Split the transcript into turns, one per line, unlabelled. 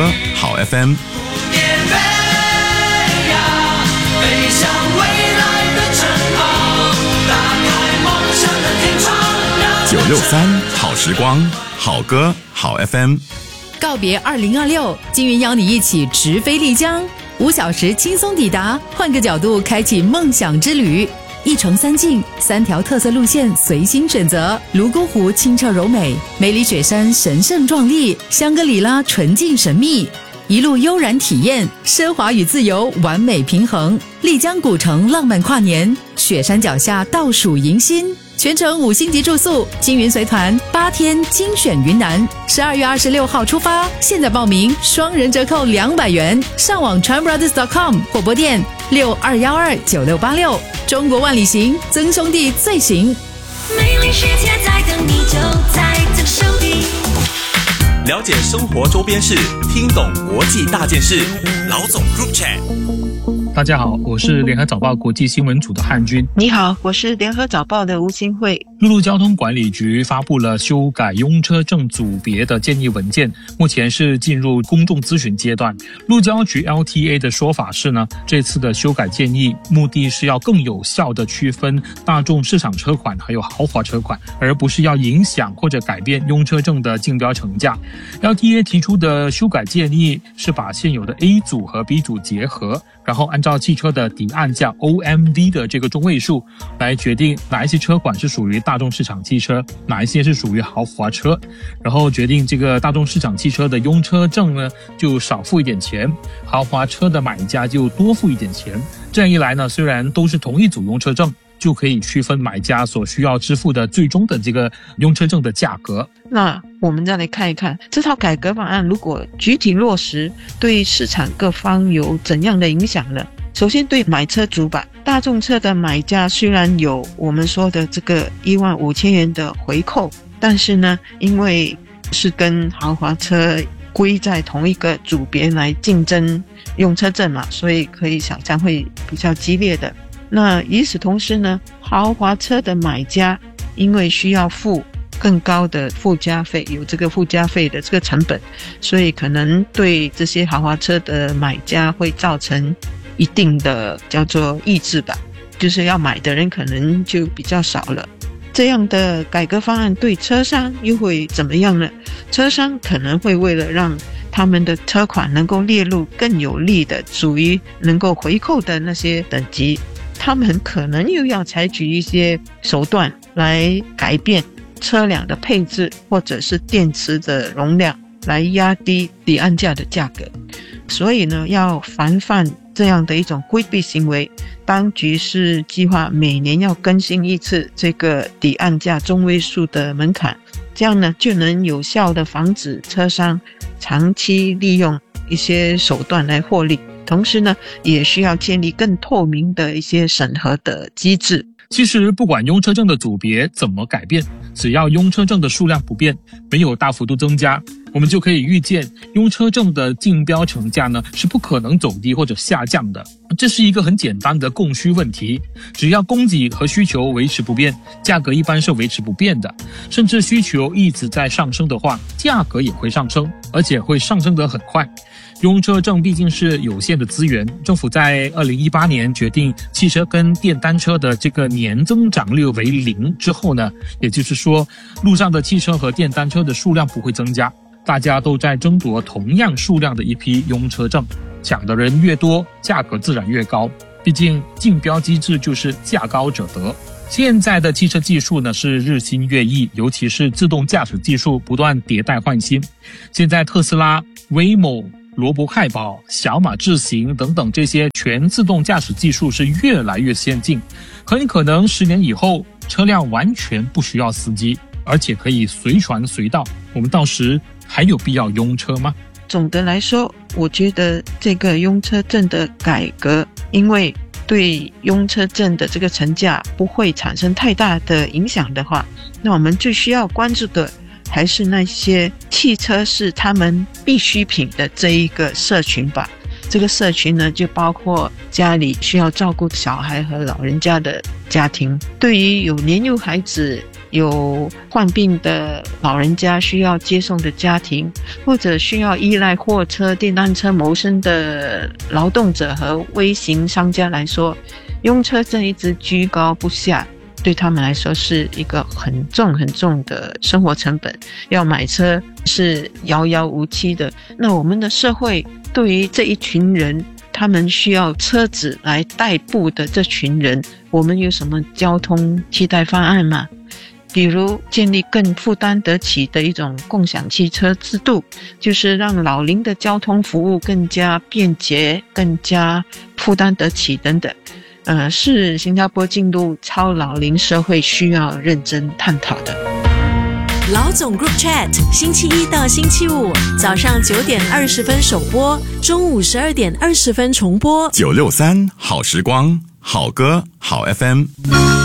歌好 FM。963好时光，好歌好 FM。
告别2026，金云邀你一起直飞丽江，5小时轻松抵达，换个角度开启梦想之旅。1城3境，3条特色路线随心选择。泸沽湖清澈柔美，梅里雪山神圣壮丽，香格里拉纯净神秘。一路悠然体验，奢华与自由完美平衡。丽江古城浪漫跨年，雪山脚下倒数迎新。全程5星级住宿，金云随团8天精选云南，12月26号出发，现在报名双人折扣200元，上网 chanbrothers.com 或拨电62129686。中国万里行，曾兄弟最行。
美丽世界在等你，就在这手里。
了解生活周边事，听懂国际大件事。老总 Group Chat。
大家好，我是联合早报国际新闻组的汉军。
你好，我是联合早报的吴新慧。
陆路交通管理局发布了修改拥车证组别的建议文件，目前是进入公众咨询阶段。路交局 LTA 的说法是呢，这次的修改建议目的是要更有效地区分大众市场车款还有豪华车款，而不是要影响或者改变拥车证的竞标成价。LTA 提出的修改建议是把现有的 A 组和 B 组结合，然后按照汽车的底案价 OMV 的这个中位数来决定哪一些车款是属于大众市场汽车，哪一些是属于豪华车，然后决定这个大众市场汽车的拥车证呢就少付一点钱，豪华车的买家就多付一点钱。这样一来呢，虽然都是同一组拥车证，就可以区分买家所需要支付的最终的这个拥车证的价格。
那我们再来看一看这套改革法案如果具体落实，对市场各方有怎样的影响呢？首先对买车族吧，大众车的买家虽然有我们说的这个15000元的回扣，但是呢，因为是跟豪华车归在同一个组别来竞争用车证嘛，所以可以想象会比较激烈的。那与此同时呢，豪华车的买家因为需要付更高的附加费，有这个附加费的这个成本，所以可能对这些豪华车的买家会造成一定的叫做抑制吧，就是要买的人可能就比较少了。这样的改革方案对车商又会怎么样呢？车商可能会为了让他们的车款能够列入更有利的属于能够回扣的那些等级，他们可能又要采取一些手段来改变车辆的配置或者是电池的容量，来压低抵案价的价格。所以呢，要防范这样的一种规避行为，当局是计划每年要更新一次这个抵案价中位数的门槛，这样呢就能有效地防止车商长期利用一些手段来获利，同时呢也需要建立更透明的一些审核的机制。
其实不管拥车证的组别怎么改变，只要拥车证的数量不变，没有大幅度增加，我们就可以预见拥车证的竞标成价呢是不可能走低或者下降的。这是一个很简单的供需问题，只要供给和需求维持不变，价格一般是维持不变的，甚至需求一直在上升的话，价格也会上升，而且会上升得很快。拥车证毕竟是有限的资源，政府在2018年决定汽车跟电单车的这个年增长率为0之后呢，也就是说路上的汽车和电单车的数量不会增加，大家都在争夺同样数量的一批拥车证，抢的人越多，价格自然越高，毕竟竞标机制就是价高者得。现在的汽车技术呢是日新月异，尤其是自动驾驶技术不断迭代换新。现在特斯拉、Waymo、罗伯汉堡、小马智行等等这些全自动驾驶技术是越来越先进，很可能10年以后车辆完全不需要司机，而且可以随传随到，我们到时还有必要拥车吗？
总的来说，我觉得这个拥车证的改革，因为对拥车证的这个成价不会产生太大的影响的话，那我们最需要关注的还是那些汽车是他们必需品的这一个社群吧。这个社群呢，就包括家里需要照顾小孩和老人家的家庭，对于有年幼孩子有患病的老人家需要接送的家庭，或者需要依赖货车、电单车谋生的劳动者和微型商家来说，用车证一直居高不下，对他们来说是一个很重的生活成本，要买车是遥遥无期的。那我们的社会对于这一群人，他们需要车子来代步的这群人，我们有什么交通替代方案吗？比如建立更负担得起的一种共享汽车制度，就是让老龄的交通服务更加便捷、更加负担得起等等。是新加坡进入超老龄社会需要认真探讨的。
老总 Group Chat 星期一到星期五早上9点20分首播，中午12点20分重播。
963好时光，好歌好 FM。